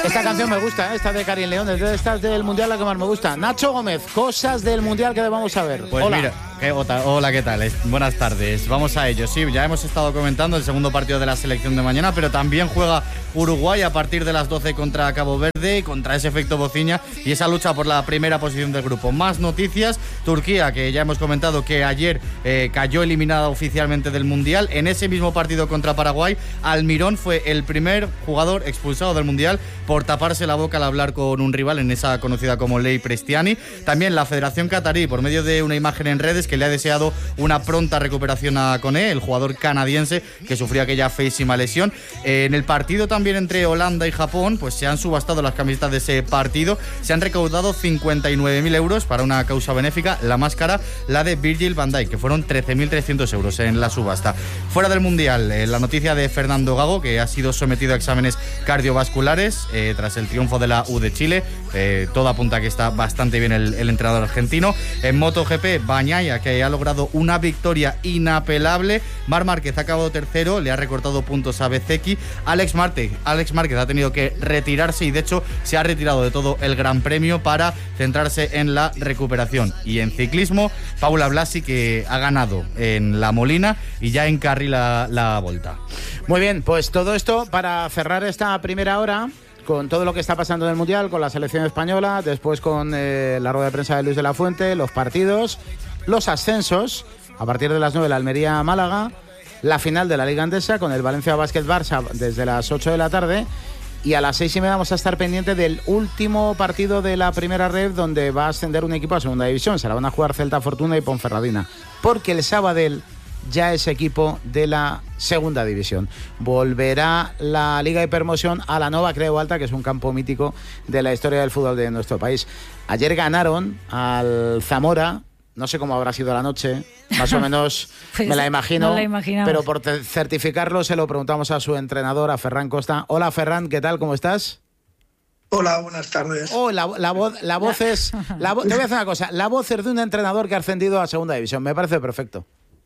Esta canción me gusta, esta de Karin León, esta es del Mundial la que más me gusta. Nacho Gómez, cosas del Mundial que debamos saber. Pues hola. Mira, hola, ¿qué tal? Buenas tardes. Vamos a ello. Sí, ya hemos estado comentando el segundo partido de la selección de mañana, pero también juega Uruguay a partir de las 12 contra Cabo Verde, contra ese efecto bociña y esa lucha por la primera posición del grupo. Más noticias, Turquía, que ya hemos comentado que ayer cayó eliminada oficialmente del Mundial. En ese mismo partido contra Paraguay, Almirón fue el primer jugador expulsado del Mundial por taparse la boca al hablar con un rival en esa conocida como ley Prestiani. También la Federación Catarí, por medio de una imagen en redes, que le ha deseado una pronta recuperación a Koné, el jugador canadiense que sufrió aquella feísima lesión. En el partido también entre Holanda y Japón, pues se han subastado las camisetas de ese partido. Se han recaudado 59.000 euros para una causa benéfica. La más cara, la de Virgil van Dijk, que fueron 13.300 euros en la subasta. Fuera del Mundial, la noticia de Fernando Gago, que ha sido sometido a exámenes cardiovasculares tras el triunfo de la U de Chile. Todo apunta a que está bastante bien el entrenador argentino. En MotoGP, Bagnaia, que ha logrado una victoria inapelable. Marc Márquez ha acabado tercero, le ha recortado puntos a Bezzecchi. Alex Márquez ha tenido que retirarse y de hecho se ha retirado de todo el Gran Premio para centrarse en la recuperación. Y en ciclismo, Paula Blasi, que ha ganado en La Molina y ya encarrila la Volta. Muy bien, pues todo esto para cerrar esta primera hora con todo lo que está pasando en el Mundial, con la selección española, después con la rueda de prensa de Luis de la Fuente, los partidos, los ascensos, a partir de las 9 la Almería-Málaga, la final de la Liga Endesa con el Valencia Basket Barça desde las 8 de la tarde y a las 6:30 vamos a estar pendientes del último partido de la primera red donde va a ascender un equipo a segunda división. Se la van a jugar Celta Fortuna y Ponferradina, porque el Sabadell ya es equipo de la segunda división. Volverá la Liga de Promoción a la Nova Creu Alta, que es un campo mítico de la historia del fútbol de nuestro país. Ayer ganaron al Zamora. No sé cómo habrá sido la noche, más o menos pues me la imagino, pero por certificarlo se lo preguntamos a su entrenador, a Ferran Costa. Hola Ferran, ¿qué tal? ¿Cómo estás? Hola, buenas tardes. Oh, la voz es... te voy a hacer una cosa, la voz es de un entrenador que ha ascendido a segunda división, me parece perfecto.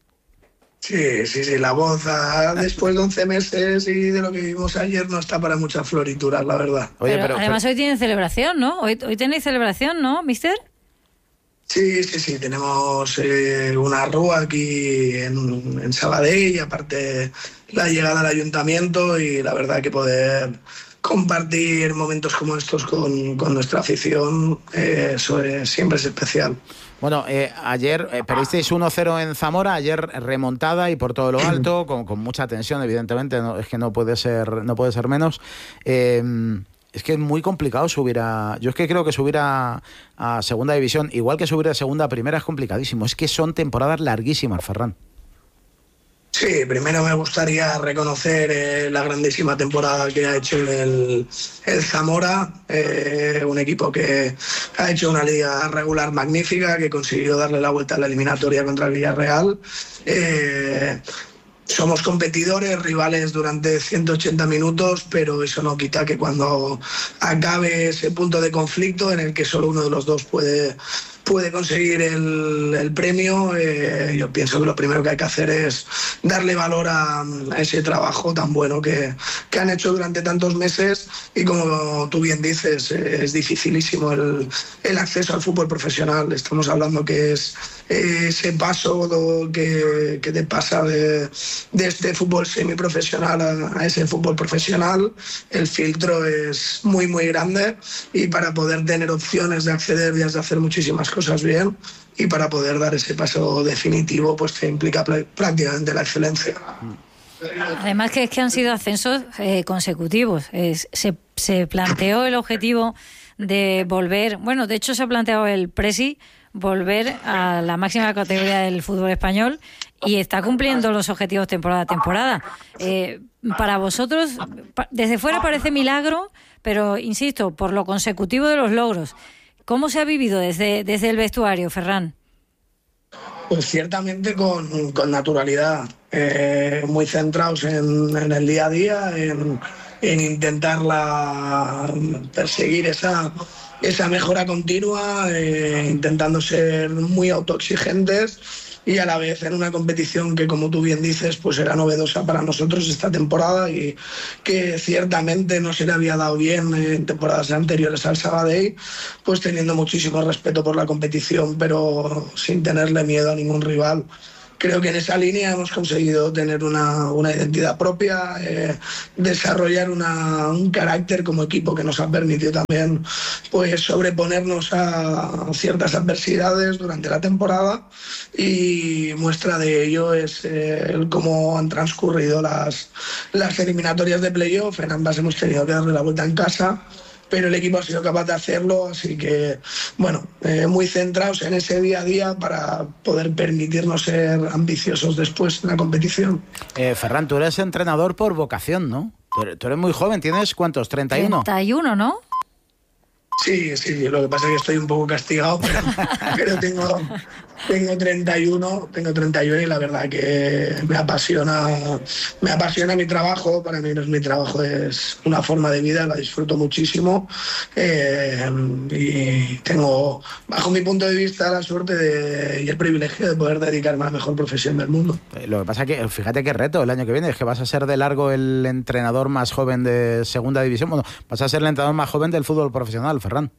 Sí, la voz después de 11 meses y de lo que vimos ayer no está para muchas florituras, la verdad. Oye, pero además hoy tienen celebración, ¿no? Hoy tenéis celebración, ¿no, mister? Sí, tenemos una rúa aquí en Sabadell y aparte la llegada al ayuntamiento y la verdad que poder compartir momentos como estos con nuestra afición, eso siempre es especial. Bueno, ayer perdisteis 1-0 en Zamora, ayer remontada y por todo lo alto, con mucha tensión, evidentemente, es que no puede ser menos. Es que es muy complicado subir a... Yo es que creo que subir a segunda división, igual que subir a segunda a primera, es complicadísimo. Es que son temporadas larguísimas, Ferran. Sí, primero me gustaría reconocer la grandísima temporada que ha hecho el Zamora, un equipo que ha hecho una liga regular magnífica, que consiguió darle la vuelta a la eliminatoria contra el Villarreal. Somos competidores, rivales durante 180 minutos, pero eso no quita que cuando acabe ese punto de conflicto en el que solo uno de los dos puede conseguir el premio, yo pienso que lo primero que hay que hacer es darle valor a ese trabajo tan bueno que han hecho durante tantos meses y como tú bien dices, es dificilísimo el acceso al fútbol profesional. Estamos hablando que es ese paso que te pasa de este fútbol semiprofesional a ese fútbol profesional. El filtro es muy, muy grande y para poder tener opciones de acceder y de hacer muchísimas cosas bien y para poder dar ese paso definitivo pues te implica prácticamente la excelencia. Además que es que han sido ascensos consecutivos. Se planteó el objetivo de volver, bueno, de hecho se ha planteado el Presi volver a la máxima categoría del fútbol español y está cumpliendo los objetivos temporada a temporada. Para vosotros, desde fuera parece milagro, pero insisto, por lo consecutivo de los logros. ¿Cómo se ha vivido desde el vestuario, Ferran? Pues ciertamente con naturalidad, muy centrados en el día a día, en intentar perseguir esa mejora continua, intentando ser muy autoexigentes y a la vez en una competición que, como tú bien dices, pues era novedosa para nosotros esta temporada y que ciertamente no se le había dado bien en temporadas anteriores al Sabadell, pues teniendo muchísimo respeto por la competición, pero sin tenerle miedo a ningún rival. Creo que en esa línea hemos conseguido tener una identidad propia, desarrollar un carácter como equipo que nos ha permitido también pues sobreponernos a ciertas adversidades durante la temporada, y muestra de ello es cómo han transcurrido las eliminatorias de playoff. En ambas hemos tenido que darle la vuelta en casa, pero el equipo ha sido capaz de hacerlo, así que, bueno, muy centrados en ese día a día para poder permitirnos ser ambiciosos después en la competición. Ferran, tú eres entrenador por vocación, ¿no? Tú eres muy joven, ¿tienes cuántos? ¿31? 31, ¿no? Sí, lo que pasa es que estoy un poco castigado, pero tengo 31 y la verdad que me apasiona mi trabajo. Para mí no es mi trabajo, es una forma de vida, la disfruto muchísimo, y tengo, bajo mi punto de vista, la suerte y el privilegio de poder dedicarme a la mejor profesión del mundo. Lo que pasa es que, fíjate qué reto el año que viene, es que vas a ser de largo el entrenador más joven de segunda división. Bueno, vas a ser el entrenador más joven del fútbol profesional, Ferran.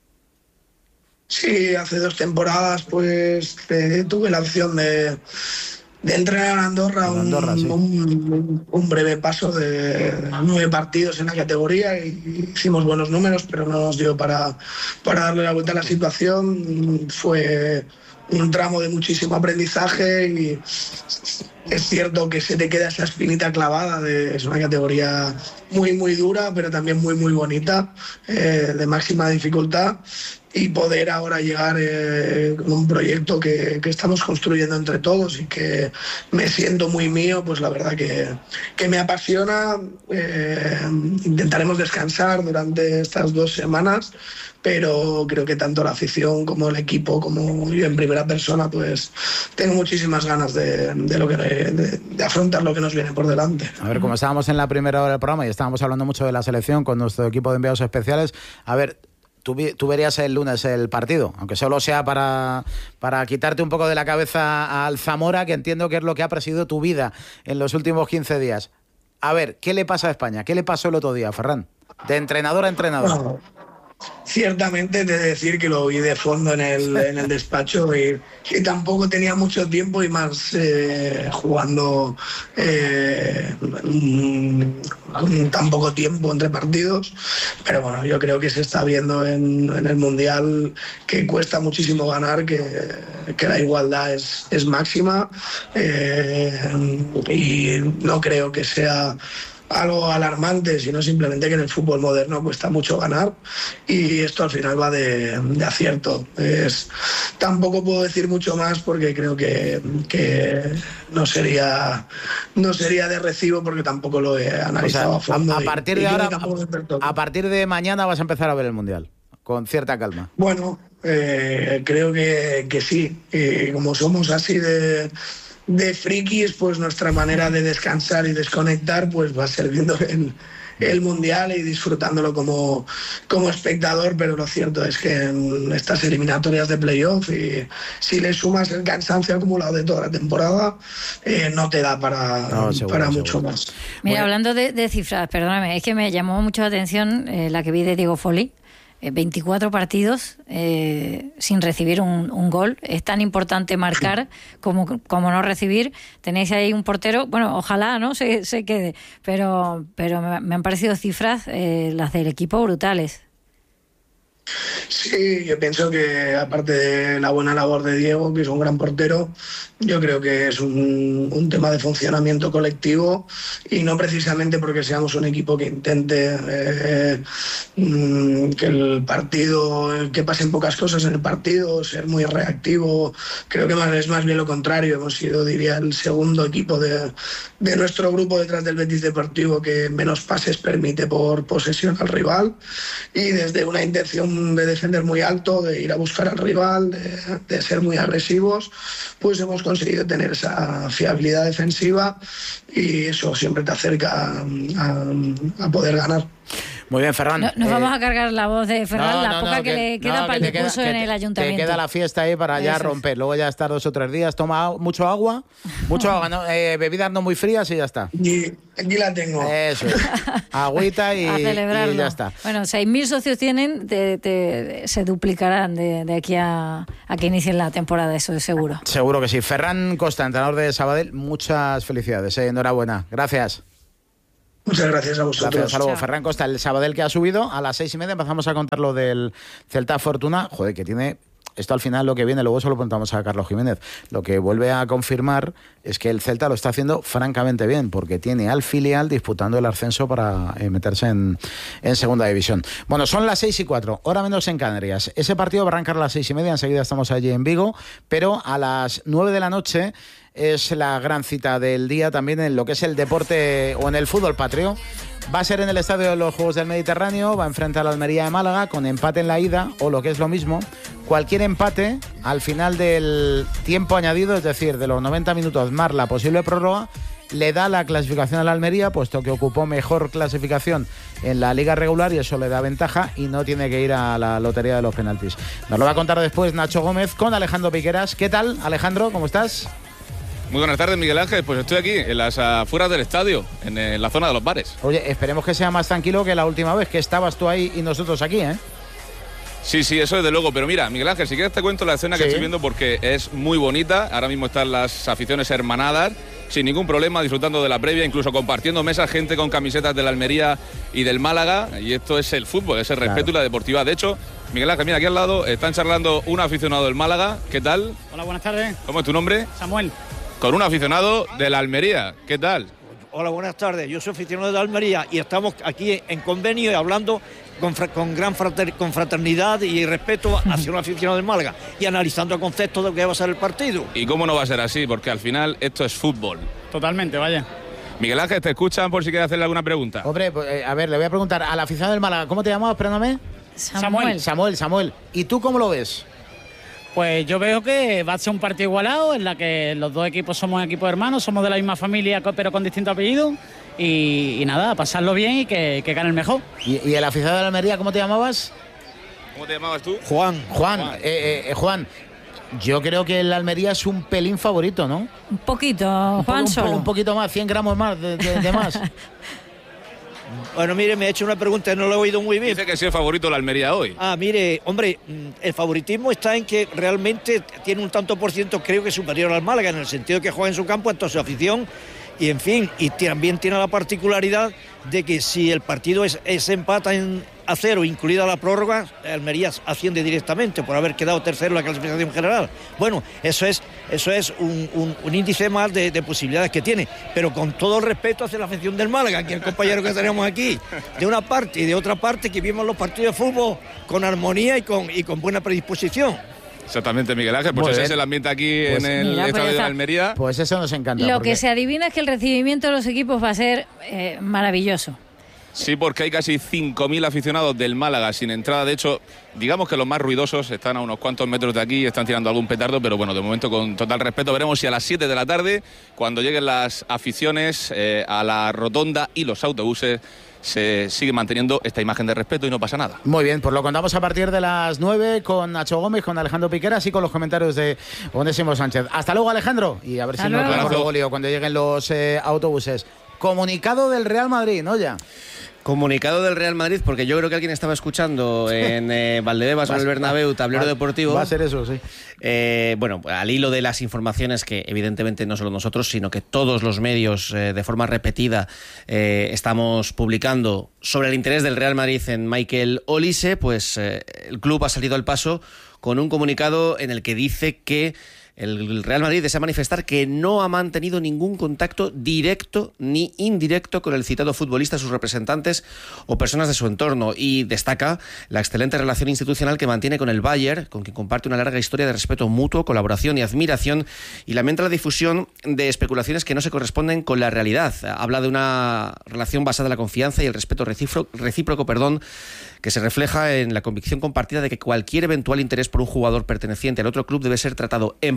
Sí, hace 2 temporadas pues tuve la opción de entrenar a Andorra, sí. un breve paso de 9 partidos en la categoría, y hicimos buenos números, pero no nos dio para darle la vuelta a la situación. Fue un tramo de muchísimo aprendizaje y es cierto que se te queda esa espinita clavada. Es una categoría muy, muy dura, pero también muy, muy bonita, de máxima dificultad. Y poder ahora llegar con un proyecto que estamos construyendo entre todos y que me siento muy mío, pues la verdad que me apasiona. Intentaremos descansar durante estas 2 semanas, pero creo que tanto la afición como el equipo, como yo en primera persona, pues tengo muchísimas ganas de afrontar lo que nos viene por delante. A ver, como estábamos en la primera hora del programa y estábamos hablando mucho de la selección con nuestro equipo de enviados especiales, a ver, tú verías el lunes el partido, aunque solo sea para quitarte un poco de la cabeza al Zamora, que entiendo que es lo que ha presidido tu vida en los últimos 15 días. A ver, ¿qué le pasa a España? ¿Qué le pasó el otro día, Ferran? De entrenador a entrenador. Bueno, ciertamente he de decir que lo vi de fondo en el despacho y tampoco tenía mucho tiempo, y más jugando con tan poco tiempo entre partidos. Pero bueno, yo creo que se está viendo en el Mundial que cuesta muchísimo ganar, que la igualdad es máxima, y no creo que sea algo alarmante, sino simplemente que en el fútbol moderno cuesta mucho ganar, y esto al final va de acierto. Tampoco puedo decir mucho más porque creo que no sería de recibo, porque tampoco lo he analizado, o sea, a fondo. A partir de ahora, a partir de mañana vas a empezar a ver el Mundial con cierta calma. Bueno, creo que sí. Como somos así de frikis, pues nuestra manera de descansar y desconectar pues va a ser viendo el Mundial y disfrutándolo como espectador. Pero lo cierto es que en estas eliminatorias de playoff, y si le sumas el cansancio acumulado de toda la temporada, no te da para mucho más. Mira, hablando de cifras, perdóname, es que me llamó mucho la atención la que vi de Diego Foley. 24 partidos sin recibir un gol. Es tan importante marcar como no recibir. Tenéis ahí un portero, bueno, ojalá no se quede, pero me han parecido cifras las del equipo brutales. Sí, yo pienso que aparte de la buena labor de Diego, que es un gran portero, yo creo que es un tema de funcionamiento colectivo, y no precisamente porque seamos un equipo que intente que el partido, que pasen pocas cosas en el partido, ser muy reactivo. Creo que es más bien lo contrario. Hemos sido, diría, el segundo equipo de nuestro grupo detrás del Betis Deportivo que menos pases permite por posesión al rival, y desde una intención de defender muy alto, de ir a buscar al rival, de ser muy agresivos, pues hemos conseguido tener esa fiabilidad defensiva, y eso siempre te acerca a poder ganar. Muy bien, Ferran. Nos vamos a cargar la voz de Ferran, la poca que le queda para el discurso en el ayuntamiento. Te queda la fiesta ahí para ya romper. Luego ya estar 2 o 3 días. Toma mucho agua, ¿no? Bebidas no muy frías y ya está. Y aquí la tengo. Eso es. Agüita y ya está. Bueno, 6.000 socios tienen, se duplicarán de aquí a que inicien la temporada, eso es seguro. Seguro que sí. Ferran Costa, entrenador de Sabadell, muchas felicidades. Enhorabuena. Gracias. Muchas gracias a vosotros. Gracias, hasta luego. Ferran Costa, el Sabadell que ha subido a las 6:30. Empezamos a contar lo del Celta Fortuna. Joder, que tiene... Esto al final lo que viene, luego se lo preguntamos a Carlos Jiménez. Lo que vuelve a confirmar es que el Celta lo está haciendo francamente bien, porque tiene al filial disputando el ascenso para meterse en segunda división. Bueno, son las 6:04, hora menos en Canarias. Ese partido va a arrancar a las 6:30, enseguida estamos allí en Vigo, pero a las 9 de la noche es la gran cita del día también en lo que es el deporte o en el fútbol patrio. Va a ser en el Estadio de los Juegos del Mediterráneo, va a enfrentar a la Almería de Málaga con empate en la ida, o lo que es lo mismo, cualquier empate al final del tiempo añadido, es decir, de los 90 minutos más la posible prórroga, le da la clasificación a la Almería, puesto que ocupó mejor clasificación en la liga regular y eso le da ventaja y no tiene que ir a la lotería de los penaltis. Nos lo va a contar después Nacho Gómez con Alejandro Piqueras. ¿Qué tal, Alejandro? ¿Cómo estás? Muy buenas tardes, Miguel Ángel. Pues estoy aquí, en las afueras del estadio, en la zona de los bares. Oye, esperemos que sea más tranquilo que la última vez, que estabas tú ahí y nosotros aquí, ¿eh? Sí, eso desde luego. Pero mira, Miguel Ángel, si quieres te cuento la escena que estoy viendo porque es muy bonita. Ahora mismo están las aficiones hermanadas, sin ningún problema, disfrutando de la previa, incluso compartiendo mesas, gente con camisetas de la Almería y del Málaga. Y esto es el fútbol, es el respeto y la deportividad. De hecho, Miguel Ángel, mira, aquí al lado están charlando un aficionado del Málaga. ¿Qué tal? Hola, buenas tardes. ¿Cómo es tu nombre? Samuel. Con un aficionado de la Almería. ¿Qué tal? Hola, buenas tardes. Yo soy aficionado de la Almería y estamos aquí en convenio y hablando con gran fraternidad y respeto hacia un aficionado del Málaga y analizando conceptos de lo que va a ser el partido. ¿Y cómo no va a ser así? Porque al final esto es fútbol. Totalmente, vaya. Miguel Ángel, ¿te escuchan por si quieres hacerle alguna pregunta? Hombre, pues, a ver, le voy a preguntar al aficionado del Málaga. ¿Cómo te llamabas? Perdóname. Samuel. ¿Y tú cómo lo ves? Pues yo veo que va a ser un partido igualado, en la que los dos equipos somos equipos hermanos, somos de la misma familia, pero con distintos apellidos. Y nada, pasarlo bien y que gane el mejor. ¿Y el aficionado de la Almería, cómo te llamabas? ¿Cómo te llamabas tú? Juan, yo creo que el Almería es un pelín favorito, ¿no? Un poquito, Juan, solo. Un poquito más, 100 gramos más de más. Bueno, mire, me ha hecho una pregunta y no lo he oído muy bien. Dice que sí es favorito la Almería hoy. Mire, hombre, el favoritismo está en que realmente tiene un tanto por ciento, creo que superior al Málaga, en el sentido que juega en su campo, en toda su afición. Y en fin, y también tiene la particularidad de que si el partido es empata a 0, incluida la prórroga, Almería asciende directamente por haber quedado tercero en la clasificación general. Bueno, eso es un índice más de posibilidades que tiene, pero con todo el respeto hacia la afición del Málaga, que el compañero que tenemos aquí, de una parte y de otra parte, que vimos los partidos de fútbol con armonía y con buena predisposición. Exactamente, Miguel Ángel, pues ese es el ambiente aquí en el estadio de la Almería. Pues eso nos encanta. Lo que se adivina es que el recibimiento de los equipos va a ser maravilloso. Sí, porque hay casi 5.000 aficionados del Málaga sin entrada. De hecho, digamos que los más ruidosos están a unos cuantos metros de aquí y están tirando algún petardo, pero bueno, de momento con total respeto. Veremos si a las 7 de la tarde, cuando lleguen las aficiones a la rotonda y los autobuses, se sigue manteniendo esta imagen de respeto y no pasa nada. Muy bien, pues lo contamos a partir de las 9 con Nacho Gómez, con Alejandro Piqueras y con los comentarios de Onésimo Sánchez. Hasta luego, Alejandro, y a ver si nos vemos luego lío cuando lleguen los autobuses. Comunicado del Real Madrid, ¿no? Ya. Comunicado del Real Madrid, porque yo creo que alguien estaba escuchando en Valdebebas o en el Bernabéu, tablero deportivo. Va a ser eso, sí. Bueno, al hilo de las informaciones que evidentemente no solo nosotros, sino que todos los medios de forma repetida estamos publicando sobre el interés del Real Madrid en Michael Olise, pues el club ha salido al paso con un comunicado en el que dice que el Real Madrid desea manifestar que no ha mantenido ningún contacto directo ni indirecto con el citado futbolista, sus representantes o personas de su entorno, y destaca la excelente relación institucional que mantiene con el Bayern, con quien comparte una larga historia de respeto mutuo, colaboración y admiración, y lamenta la difusión de especulaciones que no se corresponden con la realidad. Habla de una relación basada en la confianza y el respeto recíproco, que se refleja en la convicción compartida de que cualquier eventual interés por un jugador perteneciente al otro club debe ser tratado en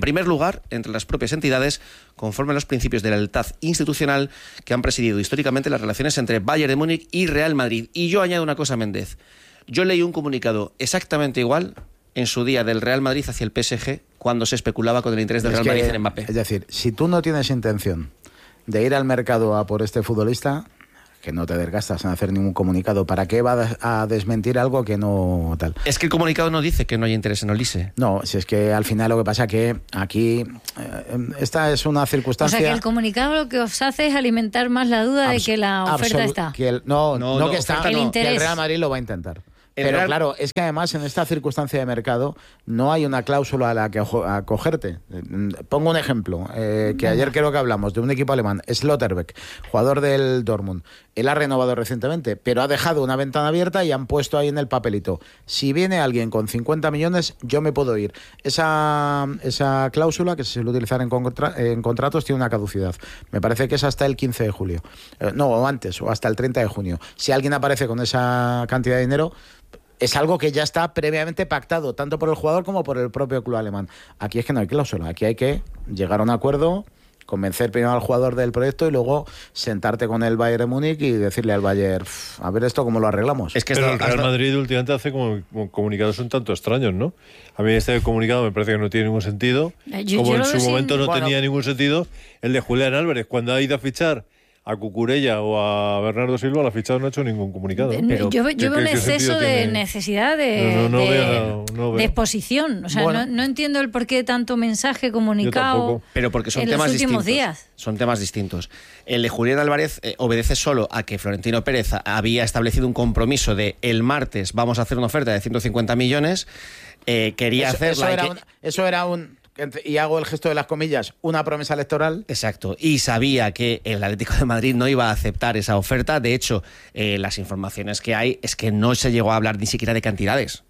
primer lugar entre las propias entidades, conforme a los principios de lealtad institucional que han presidido históricamente las relaciones entre Bayern de Múnich y Real Madrid. Y yo añado una cosa, Méndez. Yo leí un comunicado exactamente igual en su día del Real Madrid hacia el PSG cuando se especulaba con el interés del Real Madrid en Mbappé. Es decir, si tú no tienes intención de ir al mercado a por este futbolista, que no te desgastas en hacer ningún comunicado. ¿Para qué va a desmentir algo que no tal? Es que el comunicado no dice que no haya interés en Olise. No, si es que al final lo que pasa es que aquí esta es una circunstancia... O sea, que el comunicado lo que os hace es alimentar más la duda de que la oferta está. Que no que está, el interés. Que el Real Madrid lo va a intentar. Pero claro, es que además en esta circunstancia de mercado no hay una cláusula a la que acogerte. Pongo un ejemplo, que ayer creo que hablamos de un equipo alemán, Slotterbeck, jugador del Dortmund. Él ha renovado recientemente, pero ha dejado una ventana abierta y han puesto ahí en el papelito: si viene alguien con 50 millones, yo me puedo ir. Esa cláusula, que se suele utilizar en contratos, tiene una caducidad. Me parece que es hasta el 15 de julio. O antes, o hasta el 30 de junio. Si alguien aparece con esa cantidad de dinero, es algo que ya está previamente pactado, tanto por el jugador como por el propio club alemán. Aquí es que no hay cláusula, aquí hay que llegar a un acuerdo, convencer primero al jugador del proyecto y luego sentarte con el Bayern de Múnich y decirle al Bayern: a ver esto cómo lo arreglamos. Es que pero el Real Madrid últimamente hace como comunicados un tanto extraños, ¿no? A mí este comunicado me parece que no tiene ningún sentido. Como en su momento no tenía ningún sentido el de Julián Álvarez, cuando ha ido a fichar a Cucurella o a Bernardo Silva, la fichado no ha hecho ningún comunicado. Pero yo veo un exceso de necesidad de exposición. O sea, no entiendo el porqué de tanto mensaje comunicado. Pero porque son en temas los últimos distintos. Días. Son temas distintos. El de Julián Álvarez obedece solo a que Florentino Pérez había establecido un compromiso de el martes vamos a hacer una oferta de 150 millones. Quería hacerla. Eso era un... Y hago el gesto de las comillas, una promesa electoral. Exacto, y sabía que el Atlético de Madrid no iba a aceptar esa oferta. De hecho, las informaciones que hay es que no se llegó a hablar ni siquiera de cantidades.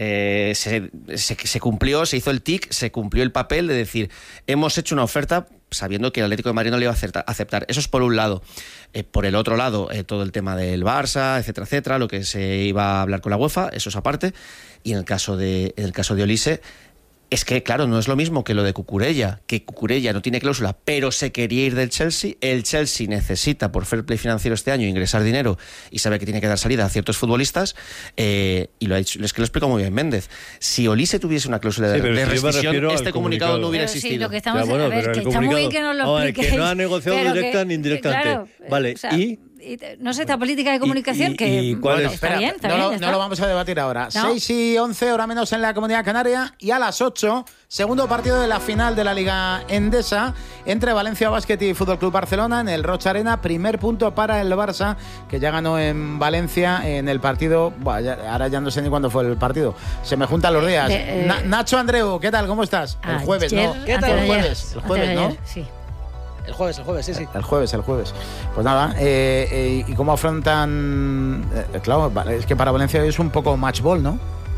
Se cumplió, se hizo el tic, se cumplió el papel de decir: hemos hecho una oferta sabiendo que el Atlético de Madrid no le iba a aceptar. Eso es por un lado. Por el otro lado, todo el tema del Barça, etcétera, etcétera, lo que se iba a hablar con la UEFA, eso es aparte. Y en el caso de Olise, es que, claro, no es lo mismo que lo de Cucurella, que Cucurella no tiene cláusula, pero se quería ir del Chelsea. El Chelsea necesita, por fair play financiero este año, ingresar dinero y sabe que tiene que dar salida a ciertos futbolistas. Y lo ha dicho, es que lo explico muy bien Méndez. Si Olise tuviese una cláusula de rescisión, este comunicado no hubiera existido. Sí, lo que estamos a ver, que está muy bien que nos lo expliquéis. Que no ha negociado directa ni indirectamente. Claro, vale, o sea, no sé, esta política de comunicación que ¿cuál es? Está bien, no lo vamos a debatir ahora. 6:11, hora menos en la Comunidad Canaria, y a las 8, segundo partido de la final de la Liga Endesa entre Valencia Basket y Fútbol Club Barcelona en el Roig Arena. Primer punto para el Barça, que ya ganó en Valencia en el partido. Ahora ya no sé ni cuándo fue el partido. Se me juntan los días. Nacho Andreu, ¿qué tal? ¿Cómo estás? El jueves, ¿no? ¿Qué tal? El jueves, ¿no? Sí. El jueves, sí. El jueves. Pues nada, ¿y cómo afrontan? Claro, es que para Valencia es un poco match ball, ¿no?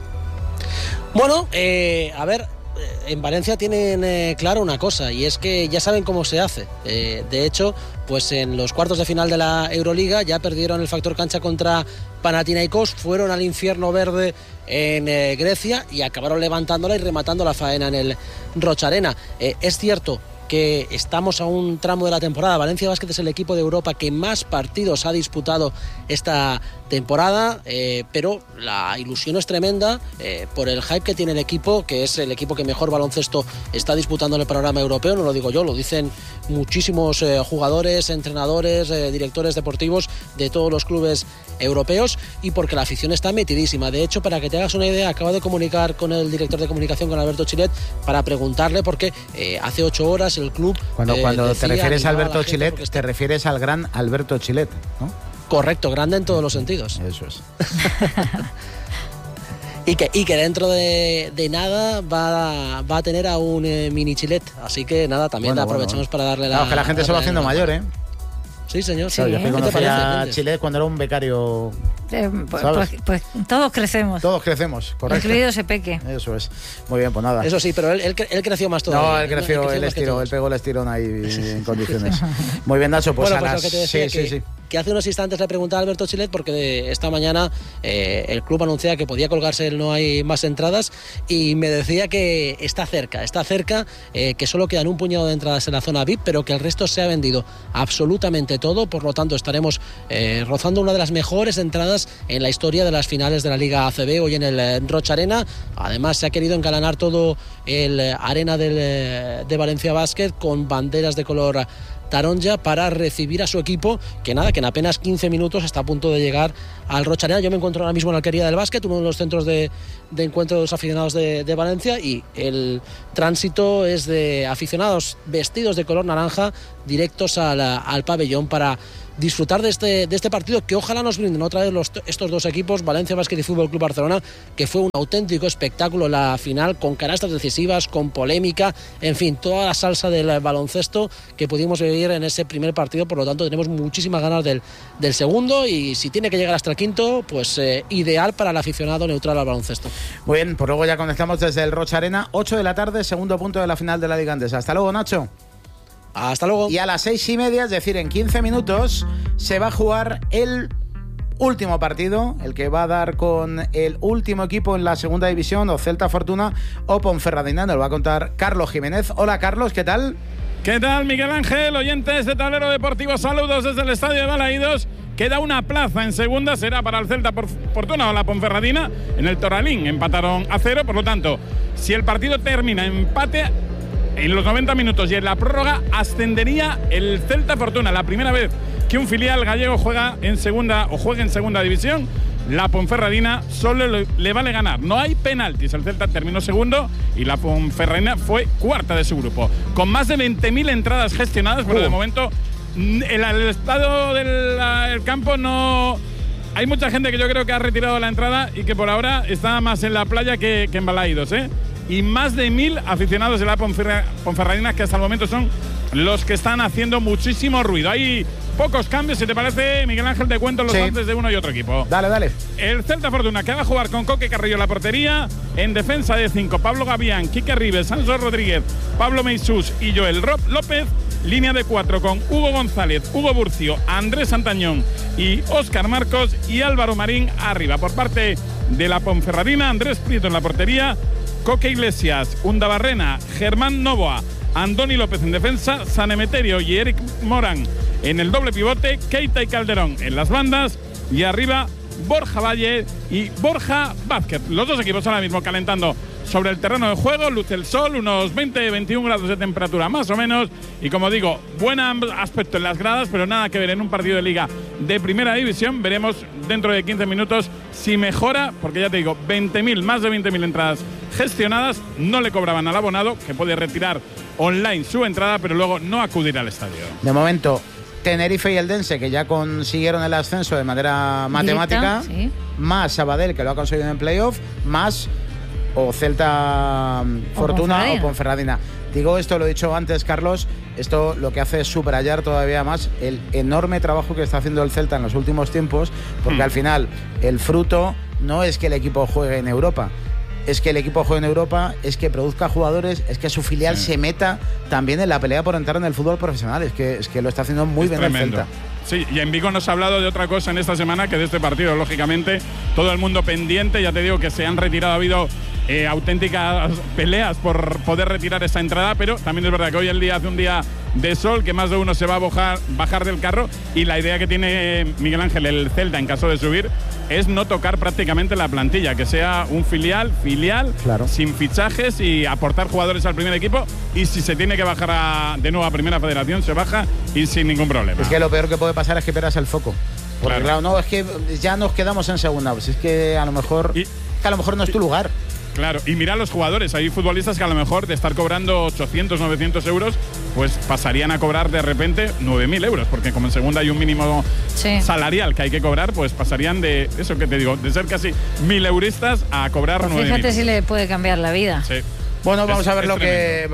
Bueno, a ver, en Valencia tienen claro una cosa, y es que ya saben cómo se hace. De hecho, pues en los cuartos de final de la Euroliga ya perdieron el factor cancha contra Panathinaikos, fueron al infierno verde en Grecia y acabaron levantándola y rematando la faena en el Roig Arena. Es cierto que estamos a un tramo de la temporada. Valencia Basket es el equipo de Europa que más partidos ha disputado esta temporada, pero la ilusión es tremenda por el hype que tiene el equipo, que es el equipo que mejor baloncesto está disputando en el panorama europeo. No lo digo yo, lo dicen muchísimos jugadores, entrenadores, directores deportivos de todos los clubes europeos, y porque la afición está metidísima. De hecho, para que te hagas una idea, acabo de comunicar con el director de comunicación, con Alberto Chilet, para preguntarle, porque hace 8 horas el club... Cuando te refieres a Alberto Chilet, te refieres al gran Alberto Chilet, ¿no? Correcto, grande en todos los sentidos. Eso es. Y que dentro de nada va a tener a un mini Chilet. Así que nada, también aprovechamos para darle la... Claro, que la gente se va haciendo mayor, ¿eh? Sí, señor. Claro, sí. Yo conocí a Chilet cuando era un becario Pues todos crecemos. Todos crecemos, correcto. Incluido ese Peque. Eso es. Muy bien, pues nada. Eso sí, pero él creció más todavía. No, él creció, él pegó el estirón ahí en condiciones. Muy bien, Nacho, pues bueno, lo que te decía, que hace unos instantes le preguntaba a Alberto Chilet porque esta mañana el club anunciaba que podía colgarse el no hay más entradas y me decía que está cerca, que solo quedan un puñado de entradas en la zona VIP, pero que el resto se ha vendido absolutamente todo, por lo tanto estaremos rozando una de las mejores entradas en la historia de las finales de la Liga ACB hoy en el Rocha Arena. Además se ha querido engalanar todo el arena de Valencia Basket con banderas de color taronja para recibir a su equipo, que en apenas 15 minutos está a punto de llegar al Rocha Arena. Yo me encuentro ahora mismo en la Alquería del Básquet, uno de los centros de encuentro de los aficionados de Valencia, y el tránsito es de aficionados vestidos de color naranja directos al pabellón para disfrutar de este partido que ojalá nos brinden otra vez estos dos equipos, Valencia Basket y Fútbol Club Barcelona, que fue un auténtico espectáculo la final, con canastas decisivas, con polémica, en fin, toda la salsa del baloncesto que pudimos vivir en ese primer partido. Por lo tanto tenemos muchísimas ganas del segundo, y si tiene que llegar hasta el quinto, pues ideal para el aficionado neutral al baloncesto. Muy bien, pues luego ya conectamos desde el Rocha Arena, 8 de la tarde, segundo punto de la final de la Liga Andesa. Hasta luego, Nacho. Hasta luego. Y a las 6:30, es decir, en 15 minutos, se va a jugar el último partido, el que va a dar con el último equipo en la segunda división, o Celta Fortuna o Ponferradina. Nos lo va a contar Carlos Jiménez. Hola, Carlos, ¿qué tal? ¿Qué tal, Miguel Ángel? Oyentes de Tablero Deportivo, saludos desde el Estadio de Balaídos. Queda una plaza en segunda, será para el Celta Fortuna o la Ponferradina. En el Toralín empataron a 0, por lo tanto, si el partido termina empate en los 90 minutos y en la prórroga, ascendería el Celta Fortuna. La primera vez que un filial gallego juega en segunda división. La Ponferradina solo le vale ganar. No hay penaltis. El Celta terminó segundo y la Ponferradina fue cuarta de su grupo. Con más de 20.000 entradas gestionadas, pero de momento el estado del campo no... Hay mucha gente que yo creo que ha retirado la entrada y que por ahora está más en la playa que en Balaídos, y más de 1.000 aficionados de la Ponferradina, que hasta el momento son los que están haciendo muchísimo ruido. Hay pocos cambios, si te parece, Miguel Ángel, te cuento los antes de uno y otro equipo. Dale. El Celta Fortuna, que va a jugar con Coque Carrillo en la portería. En defensa de 5, Pablo Gavián, Quique Ribes, Sanso Rodríguez, Pablo Meisús y Joel López. Línea de 4 con Hugo González, Hugo Burcio, Andrés Santañón y Óscar Marcos, y Álvaro Marín arriba. Por parte de la Ponferradina, Andrés Prieto en la portería, Coque Iglesias, Undabarrena, Germán Novoa, Andoni López en defensa, San Emeterio y Eric Morán en el doble pivote, Keita y Calderón en las bandas, y arriba Borja Valle y Borja Vázquez. Los dos equipos ahora mismo calentando sobre el terreno de juego, luce el sol, unos 20-21 grados de temperatura más o menos, y como digo, buen aspecto en las gradas, pero nada que ver en un partido de liga de primera división. Veremos dentro de 15 minutos si mejora, porque ya te digo, más de 20.000 entradas gestionadas. No le cobraban al abonado, que puede retirar online su entrada, pero luego no acudir al estadio. De momento, Tenerife y Eldense, que ya consiguieron el ascenso de manera matemática, más Sabadell, que lo ha conseguido en playoff, más o Celta Fortuna o Ponferradina. Digo esto, lo he dicho antes, Carlos, esto lo que hace es subrayar todavía más el enorme trabajo que está haciendo el Celta en los últimos tiempos, porque al final el fruto no es que el equipo juegue en Europa, es que el equipo juegue en Europa, es que produzca jugadores, es que su filial se meta también en la pelea por entrar en el fútbol profesional. Es que lo está haciendo muy bien el Celta. Sí, y en Vigo nos ha hablado de otra cosa en esta semana que de este partido, lógicamente. Todo el mundo pendiente, ya te digo que se han retirado, ha habido auténticas peleas por poder retirar esa entrada, pero también es verdad que hoy el día hace un día de sol, que más de uno se va a bajar del carro, y la idea que tiene Miguel Ángel, el Celta, en caso de subir, es no tocar prácticamente la plantilla, que sea un filial, claro, sin fichajes, y aportar jugadores al primer equipo, y si se tiene que bajar de nuevo a Primera Federación, se baja y sin ningún problema. Es que lo peor que puede pasar es que pierdas el foco. Porque claro, no, es que ya nos quedamos en segunda, pues es que a lo mejor no es tu lugar. Claro, y mira los jugadores, hay futbolistas que a lo mejor de estar cobrando 800, 900 euros, pues pasarían a cobrar de repente 9.000 euros, porque como en segunda hay un mínimo salarial que hay que cobrar, pues pasarían de, eso que te digo, de ser casi 1.000 euristas a cobrar 9.000. Fíjate si le puede cambiar la vida. Sí. Bueno, vamos a ver lo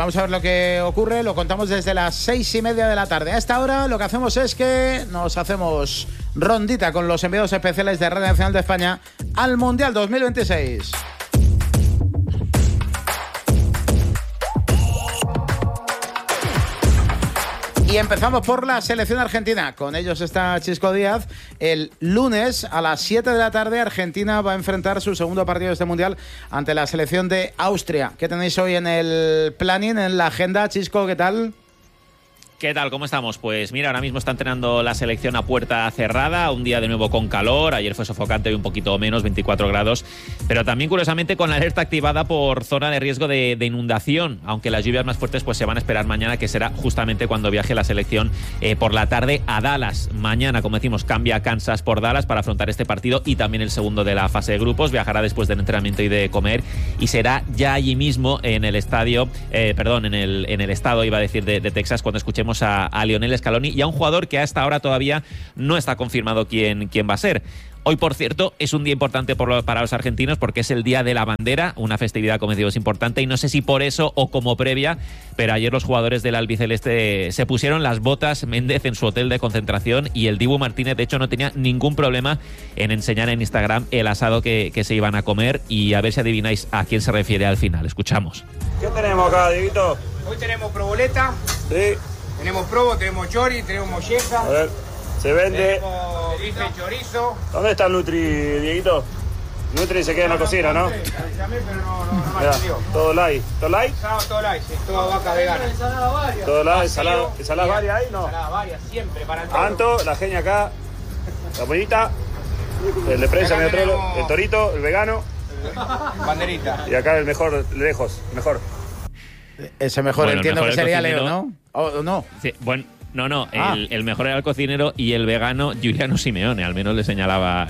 que ocurre. Lo contamos desde las 6:30 de la tarde. A esta hora lo que hacemos es que nos hacemos rondita con los enviados especiales de Radio Nacional de España al Mundial 2026. Y empezamos por la selección argentina. Con ellos está Chisco Díaz. El lunes a las 7 de la tarde Argentina va a enfrentar su segundo partido de este Mundial ante la selección de Austria. ¿Qué tenéis hoy en el planning, en la agenda? Chisco, ¿qué tal? ¿Qué tal? ¿Cómo estamos? Pues mira, ahora mismo está entrenando la selección a puerta cerrada, un día de nuevo con calor, ayer fue sofocante, hoy un poquito menos, 24 grados, pero también curiosamente con la alerta activada por zona de riesgo de inundación, aunque las lluvias más fuertes pues se van a esperar mañana, que será justamente cuando viaje la selección por la tarde a Dallas. Mañana, como decimos, cambia a Kansas por Dallas para afrontar este partido y también el segundo de la fase de grupos, viajará después del entrenamiento y de comer y será ya allí mismo en el estadio, en el estado, iba a decir, de Texas, cuando escuchemos a Lionel Scaloni y a un jugador que hasta ahora todavía no está confirmado quién va a ser. Hoy, por cierto, es un día importante para los argentinos porque es el Día de la Bandera, una festividad, como digo, es importante y no sé si por eso o como previa, pero ayer los jugadores del albiceleste se pusieron las botas Méndez en su hotel de concentración y el Dibu Martínez, de hecho, no tenía ningún problema en enseñar en Instagram el asado que se iban a comer y a ver si adivináis a quién se refiere al final. Escuchamos. ¿Qué tenemos acá, Dieguito? Hoy tenemos proboleta. Sí. Tenemos probo, tenemos chori, tenemos molleja. A ver, se vende. Tenemos bife chorizo. ¿Dónde está el Nutri, Dieguito? Nutri se queda en la cocina, ¿no? Llamé, pero no me atendió. Todo light. ¿Todo light? Todo light, sí, toda vaca vegana. Todo light, ensaladas varias ahí, ¿no? Ensaladas varias, siempre, para el todo. Anto, la genia acá, la pollita, el de prensa medio trolo, el torito, el vegano. Banderita. Y acá el mejor, lejos, mejor. Ese mejor, bueno, entiendo que sería Leo, ¿no? ¿O no? Sí, bueno, no. El mejor era el cocinero y el vegano Giuliano Simeone, al menos le señalaba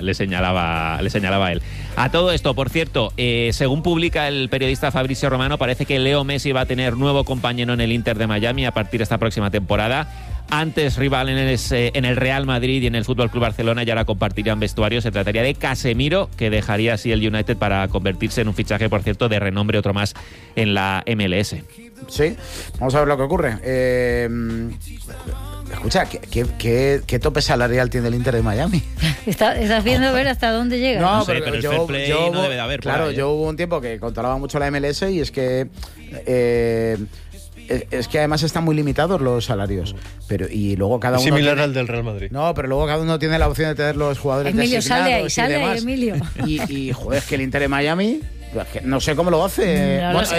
a él. A todo esto, por cierto, según publica el periodista Fabrizio Romano, parece que Leo Messi va a tener nuevo compañero en el Inter de Miami a partir de esta próxima temporada. Antes rival en el Real Madrid y en el Fútbol Club Barcelona, y ahora compartirían vestuario. Se trataría de Casemiro, que dejaría así el United para convertirse en un fichaje, por cierto, de renombre, otro más en la MLS. Sí, vamos a ver lo que ocurre. Escucha, ¿qué tope salarial tiene el Inter de Miami? ¿Estás viendo a ver hasta dónde llega? No sé, pero el fair play no debe de haber. Claro, yo hubo un tiempo que controlaba mucho la MLS y es que además están muy limitados los salarios. Y luego cada uno. Similar al del Real Madrid. No, pero luego cada uno tiene la opción de tener los jugadores designados. Sale ahí, Emilio. Y joder, es que el Inter de Miami. No sé cómo lo hace. No, bueno,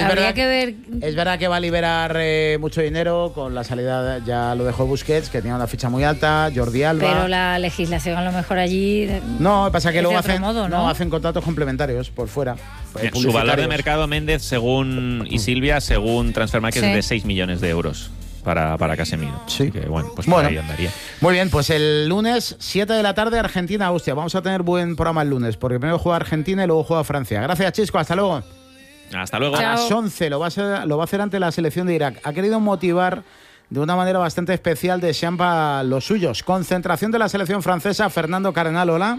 es verdad que va a liberar mucho dinero con la salida, ya lo dejó Busquets, que tenía una ficha muy alta, Jordi Alba. Pero la legislación a lo mejor allí. No, pasa que luego hacen contratos complementarios por fuera. Su valor de mercado, Méndez, según Transfermarkt, es de 6 millones de euros. Para Casemiro. Sí. Que, pues por ahí andaría. Muy bien, pues el lunes, 7 de la tarde, Argentina-Austria. Vamos a tener buen programa el lunes, porque primero juega Argentina y luego juega Francia. Gracias, Chisco. Hasta luego. Hasta luego. A las 11 lo va a hacer ante la selección de Irak. Ha querido motivar de una manera bastante especial de Champa los suyos. Concentración de la selección francesa. Fernando Cardenal, hola.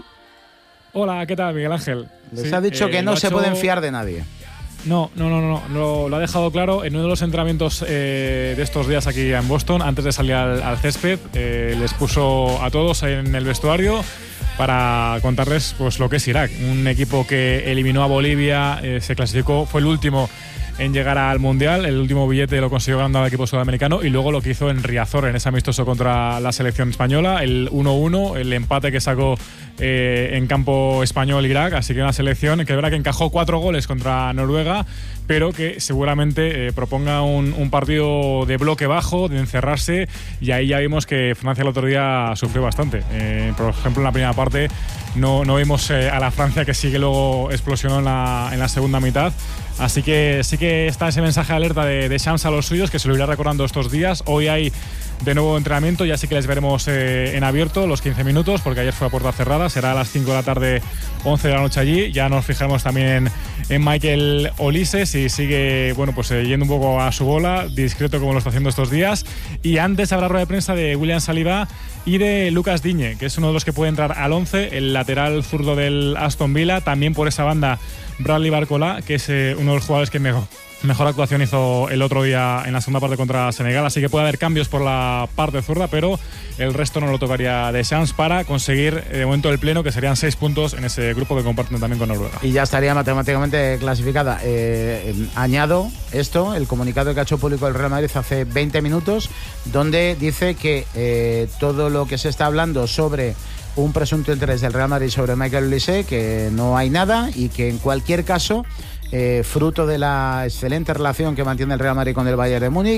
Hola, ¿qué tal, Miguel Ángel? Les ha dicho que no se pueden fiar de nadie. No, lo ha dejado claro en uno de los entrenamientos de estos días aquí en Boston, antes de salir al césped. Les puso a todos en el vestuario para contarles pues lo que es Irak, un equipo que eliminó a Bolivia, se clasificó, fue el último en llegar al Mundial, el último billete lo consiguió ganando al equipo sudamericano, y luego lo que hizo en Riazor, en ese amistoso contra la selección española, el 1-1, el empate que sacó en campo español Irak. Así que una selección que es verdad que encajó 4 goles contra Noruega, pero que seguramente proponga un partido de bloque bajo, de encerrarse, y ahí ya vimos que Francia el otro día sufrió bastante. Por ejemplo, en la primera parte no vimos a la Francia que sí que luego explosionó en la segunda mitad. Así que sí que está ese mensaje de alerta de Shams a los suyos, que se lo irá recordando estos días. Hoy hay de nuevo entrenamiento, ya sí que les veremos en abierto los 15 minutos, porque ayer fue a puerta cerrada. Será a las 5 de la tarde, 11 de la noche allí. Ya nos fijaremos también en Michael Olise, si sigue yendo un poco a su bola, discreto como lo está haciendo estos días. Y antes habrá rueda de prensa de William Saliba y de Lucas Digne, que es uno de los que puede entrar al 11, el lateral zurdo del Aston Villa. También por esa banda Bradley Barcola, que es uno de los jugadores que mejor actuación hizo el otro día en la segunda parte contra Senegal, así que puede haber cambios por la parte zurda, pero el resto no lo tocaría Deschamps para conseguir de momento el pleno, que serían 6 puntos en ese grupo que comparten también con Noruega. Y ya estaría matemáticamente clasificada. Añado esto, el comunicado que ha hecho público el Real Madrid hace 20 minutos, donde dice que todo lo que se está hablando sobre un presunto interés del Real Madrid sobre Michael Olise, que no hay nada y que en cualquier caso, fruto de la excelente relación que mantiene el Real Madrid con el Bayern de Múnich,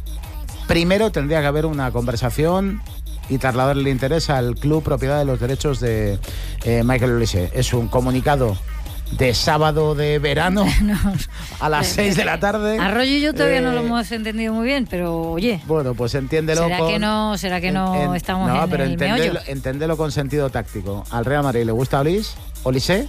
primero tendría que haber una conversación y trasladar el interés al club propiedad de los derechos de Michael Olise. Es un comunicado de sábado de verano a las 6 de la tarde. Arroyo y yo todavía no lo hemos entendido muy bien, pero oye. Bueno, pues entiéndelo. ¿Será que no estamos en el meollo? Enténdelo con sentido táctico. Al Real Madrid le gusta Olise,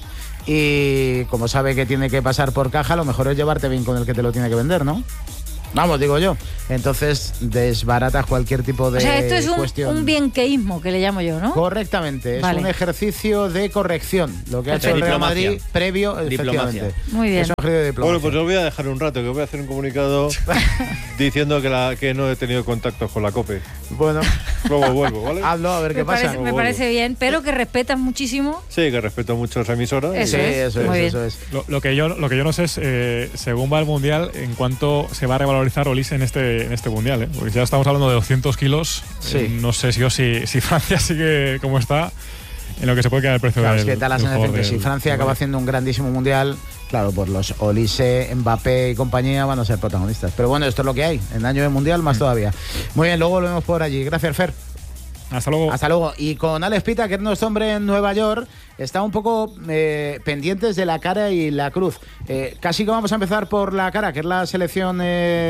y como sabe que tiene que pasar por caja, lo mejor es llevarte bien con el que te lo tiene que vender, ¿no? Vamos, digo yo. Entonces desbaratas cualquier tipo de cuestión. O sea, esto es un bienqueísmo, que le llamo yo, ¿no? Correctamente. Es un ejercicio de corrección. Lo que ha hecho el Real Madrid previo, efectivamente. Muy bien. Es un ejercicio de diplomacia. Bueno, pues lo voy a dejar un rato, que voy a hacer un comunicado diciendo que no he tenido contactos con la COPE. Bueno. Luego vuelvo, ¿vale? Hazlo, a ver qué pasa. Me parece bien, pero que respetas muchísimo. Sí, que respeto mucho esa emisora. Eso es. Lo que yo no sé es, según va el Mundial, en cuánto se va a revalorizar Olise en este Mundial, porque ya estamos hablando de 200 kilos. Sí. No sé si Francia sigue como está, en lo que se puede quedar el precio del. Es que da la sensación que si Francia acaba haciendo un grandísimo Mundial, claro, pues los Olise, Mbappé y compañía van a ser protagonistas. Pero bueno, esto es lo que hay. En año de Mundial más todavía. Muy bien, luego volvemos por allí. Gracias, Fer. Hasta luego. Hasta luego. Y con Alex Pita, que es nuestro hombre en Nueva York, está un poco pendientes de la cara y la cruz. Casi que vamos a empezar por la cara, que es la selección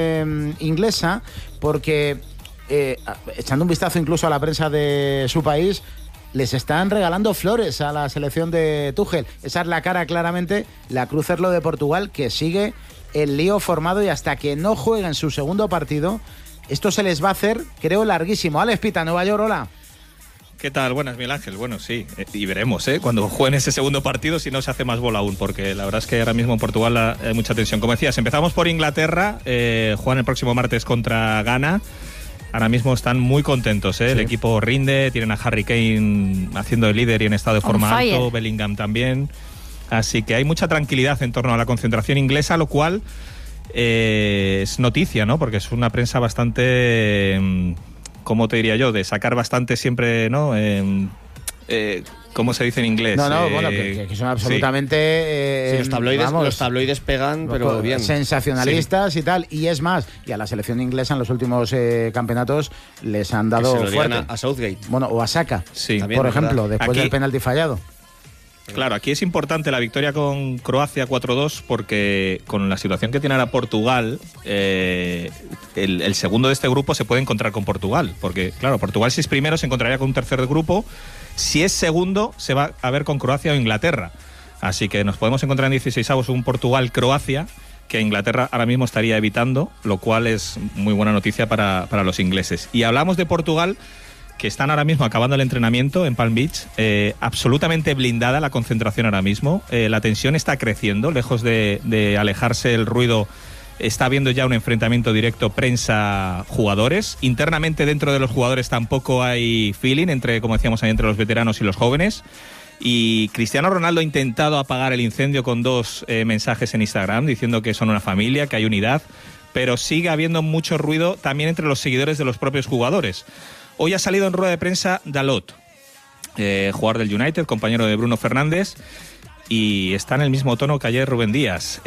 inglesa, porque echando un vistazo incluso a la prensa de su país, les están regalando flores a la selección de Tuchel. Esa es la cara claramente. La cruz es lo de Portugal, que sigue el lío formado, y hasta que no jueguen su segundo partido, esto se les va a hacer, creo, larguísimo. Alex Pita, Nueva York, hola. ¿Qué tal? Buenas, Miguel Ángel. Bueno, sí, y veremos, cuando jueguen ese segundo partido, si no se hace más bola aún, porque la verdad es que ahora mismo en Portugal hay mucha tensión. Como decías, empezamos por Inglaterra, juegan el próximo martes contra Ghana. Ahora mismo están muy contentos, Sí. El equipo rinde, tienen a Harry Kane haciendo el líder y en estado de forma alto, Bellingham también. Así que hay mucha tranquilidad en torno a la concentración inglesa, lo cual es noticia, ¿no? Porque es una prensa bastante, ¿cómo te diría yo? De sacar bastante siempre, ¿no? ¿Cómo se dice en inglés? Bueno, que son absolutamente... sí, los tabloides pegan, pero bien. Sensacionalistas, sí. Y tal. Y es más, y a la selección inglesa en los últimos campeonatos les han dado que se lo fuerte. a Southgate. Bueno, o a Saka, sí, por ejemplo, después del penalti fallado. Claro, aquí es importante la victoria con Croacia 4-2, porque con la situación que tiene ahora Portugal, el segundo de este grupo se puede encontrar con Portugal, porque claro, Portugal, si es primero, se encontraría con un tercer del grupo. Si es segundo, se va a ver con Croacia o Inglaterra. Así que nos podemos encontrar en 16avos un Portugal-Croacia, que Inglaterra ahora mismo estaría evitando, lo cual es muy buena noticia para los ingleses. Y hablamos de Portugal, que están ahora mismo acabando el entrenamiento en Palm Beach, absolutamente blindada la concentración ahora mismo. La tensión está creciendo, lejos de alejarse el ruido. Está habiendo ya un enfrentamiento directo prensa-jugadores. Internamente dentro de los jugadores tampoco hay feeling como decíamos ahí, entre los veteranos y los jóvenes. Y Cristiano Ronaldo ha intentado apagar el incendio con 2 mensajes en Instagram diciendo que son una familia, que hay unidad, pero sigue habiendo mucho ruido también entre los seguidores de los propios jugadores. Hoy ha salido en rueda de prensa Dalot, jugador del United, compañero de Bruno Fernández, y está en el mismo tono que ayer Rubén Díaz.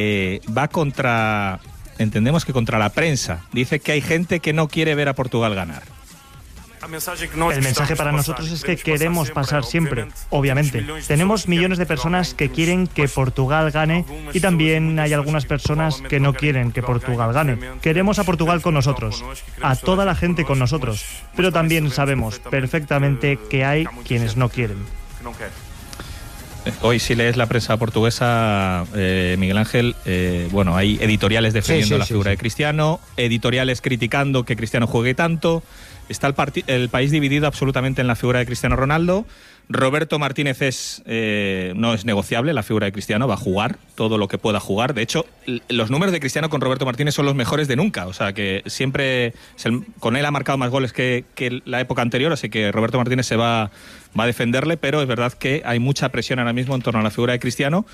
Va entendemos que contra la prensa. Dice que hay gente que no quiere ver a Portugal ganar. El mensaje para nosotros es que queremos pasar siempre, obviamente. Tenemos millones de personas que quieren que Portugal gane y también hay algunas personas que no quieren que Portugal gane. Queremos a Portugal con nosotros, a toda la gente con nosotros, pero también sabemos perfectamente que hay quienes no quieren. Hoy, si lees la prensa portuguesa, Miguel Ángel, hay editoriales defendiendo la figura de Cristiano, editoriales criticando que Cristiano juegue tanto. Está el país dividido absolutamente en la figura de Cristiano Ronaldo. Roberto Martínez no es negociable, la figura de Cristiano, va a jugar todo lo que pueda jugar. De hecho, los números de Cristiano con Roberto Martínez son los mejores de nunca. O sea, que siempre con él ha marcado más goles que la época anterior, así que Roberto Martínez va a defenderle, pero es verdad que hay mucha presión ahora mismo en torno a la figura de Cristiano.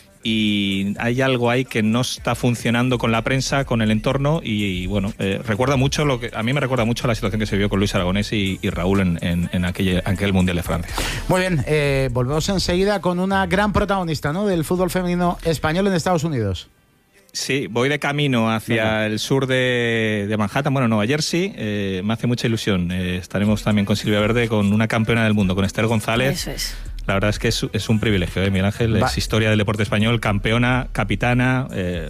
Y hay algo ahí que no está funcionando con la prensa, con el entorno, y bueno, recuerda mucho a mí me recuerda mucho la situación que se vio con Luis Aragonés y Raúl en aquel Mundial de Francia. Muy bien, volvemos enseguida con una gran protagonista, ¿no?, del fútbol femenino español en Estados Unidos. Sí, voy de camino hacia el sur de Manhattan, bueno, Nueva Jersey. Me hace mucha ilusión. Estaremos también con Silvia Verde, con una campeona del mundo, con Esther González. Eso es. La verdad es que es un privilegio, Miguel Ángel. Es historia del deporte español, campeona, capitana.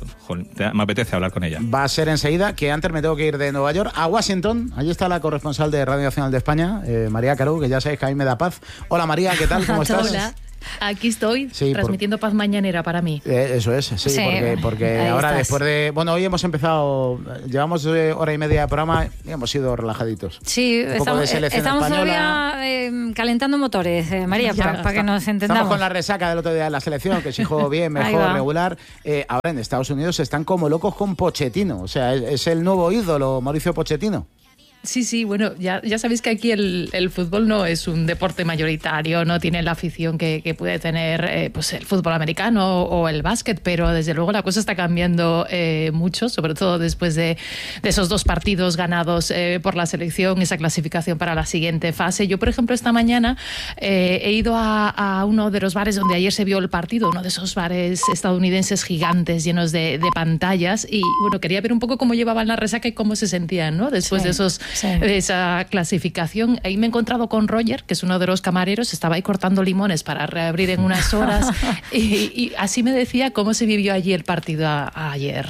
Me apetece hablar con ella. Va a ser enseguida, que antes me tengo que ir de Nueva York a Washington. Allí está la corresponsal de Radio Nacional de España, María Carú, que ya sabéis que a mí me da paz. Hola María, ¿qué tal? ¿Cómo estás? Hola. Aquí estoy, transmitiendo paz mañanera para mí. Eso es, sí, porque ahora estás. Después de... Bueno, hoy hemos empezado, llevamos hora y media de programa y hemos sido relajaditos. Sí, estamos todavía calentando motores, María, para que nos entendamos. Estamos con la resaca del otro día de la selección, que si jugó bien, mejor, regular. Ahora en Estados Unidos están como locos con Pochettino, o sea, es el nuevo ídolo, Mauricio Pochettino. Sí, bueno, ya sabéis que aquí el fútbol no es un deporte mayoritario, no tiene la afición que puede tener pues el fútbol americano o el básquet, pero desde luego la cosa está cambiando mucho, sobre todo después de esos 2 partidos ganados por la selección, esa clasificación para la siguiente fase. Yo, por ejemplo, esta mañana he ido a uno de los bares donde ayer se vio el partido, uno de esos bares estadounidenses gigantes llenos de pantallas, y bueno, quería ver un poco cómo llevaban la resaca y cómo se sentían, ¿no?, después de esa clasificación. Ahí me he encontrado con Roger, que es uno de los camareros, estaba ahí cortando limones para reabrir en unas horas y así me decía cómo se vivió allí el partido ayer.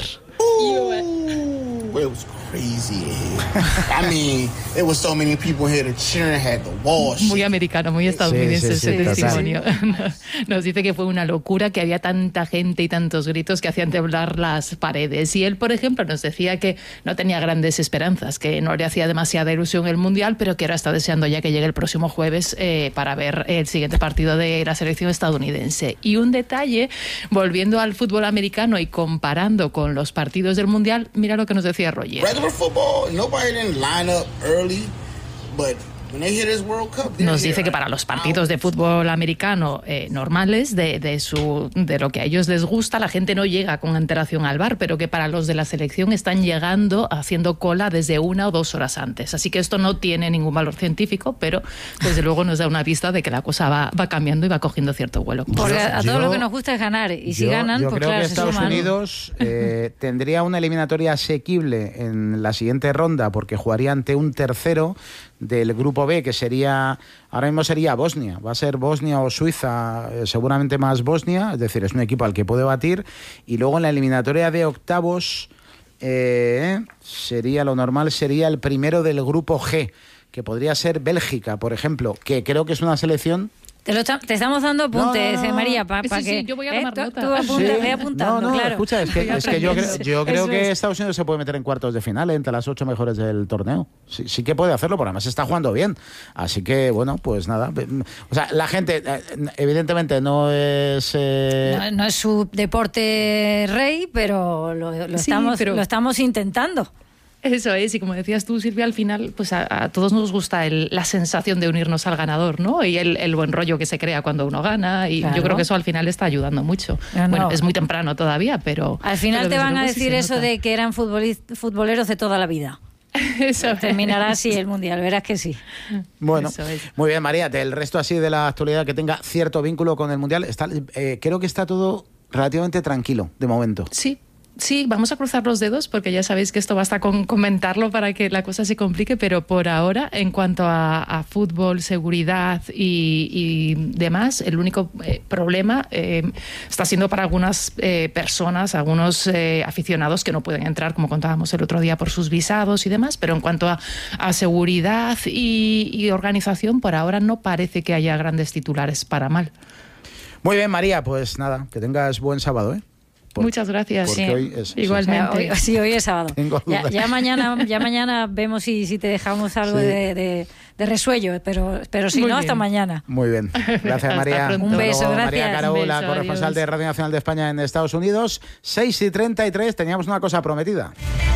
It was crazy. I mean, there was so many people here to cheer and had the walls. Muy americano, muy estadounidense ese testimonio. Total. Nos dice que fue una locura, que había tanta gente y tantos gritos que hacían temblar las paredes. Y él, por ejemplo, nos decía que no tenía grandes esperanzas, que no le hacía demasiada ilusión el Mundial, pero que ahora está deseando ya que llegue el próximo jueves para ver el siguiente partido de la selección estadounidense. Y un detalle, volviendo al fútbol americano y comparando con los partidos del Mundial, mira lo que nos decía Roger. Regular football, nobody didn't line up early, but when they hit this World Cup, nos dice que para los partidos de fútbol americano normales, de lo que a ellos les gusta, la gente no llega con antelación al bar, pero que para los de la selección están llegando haciendo cola desde 1 o 2 horas antes. Así que esto no tiene ningún valor científico, pero desde luego nos da una pista de que la cosa va cambiando y va cogiendo cierto vuelo. Porque a todo lo que nos gusta es ganar, y si ganan, yo pues creo claro, que Estados Unidos tendría una eliminatoria asequible en la siguiente ronda, porque jugaría ante un tercero del grupo B, que ahora mismo sería Bosnia. Va a ser Bosnia o Suiza, seguramente más Bosnia, es decir, es un equipo al que puede batir. Y luego en la eliminatoria de octavos sería lo normal, sería el primero del grupo G, que podría ser Bélgica, por ejemplo, que creo que es una selección. Te estamos dando apuntes, María, para que... Sí, yo voy a tomar nota. Tú apuntas, ve apuntando, claro. Escucha, es que yo creo que Estados Unidos se puede meter en cuartos de final entre las 8 mejores del torneo. Sí que puede hacerlo, porque además está jugando bien. Así que, bueno, pues nada. O sea, la gente, evidentemente, no es... No es su deporte rey, pero lo estamos intentando. Eso es, y como decías tú, Silvia, al final pues a todos nos gusta la sensación de unirnos al ganador, ¿no? Y el buen rollo que se crea cuando uno gana, y claro, yo creo que eso al final está ayudando mucho. Bueno, es muy temprano todavía, pero... Al final te van a decir eso de que eran futboleros de toda la vida. Eso terminará así el Mundial, verás que sí. Bueno, muy bien, María, del resto así de la actualidad que tenga cierto vínculo con el Mundial, creo que está todo relativamente tranquilo de momento. Sí, vamos a cruzar los dedos, porque ya sabéis que esto basta con comentarlo para que la cosa se complique, pero por ahora, en cuanto a fútbol, seguridad y demás, el único problema está siendo para algunas personas, algunos aficionados que no pueden entrar, como contábamos el otro día, por sus visados y demás, pero en cuanto a seguridad y organización, por ahora no parece que haya grandes titulares para mal. Muy bien, María, pues nada, que tengas buen sábado, ¿eh? Muchas gracias. Porque hoy es, igualmente. Hoy es sábado. Ya mañana vemos si te dejamos algo de resuello, pero si no, hasta mañana. Muy bien. Gracias, María. Un beso, gracias. María Caro, la corresponsal de Radio Nacional de España en Estados Unidos. 6:33, teníamos una cosa prometida.